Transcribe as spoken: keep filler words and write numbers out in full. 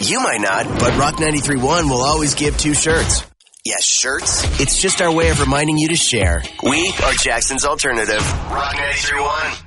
You might not, but Rock ninety-three point one will always give two shirts. Yes, shirts. It's just our way of reminding you to share. We are Jackson's alternative. Rock ninety-three point one.